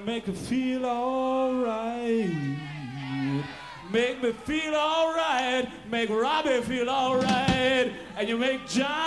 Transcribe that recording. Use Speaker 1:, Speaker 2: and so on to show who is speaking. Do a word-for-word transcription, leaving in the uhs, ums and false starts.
Speaker 1: make me feel alright. Make me feel alright. Make Robbie feel alright. And you make John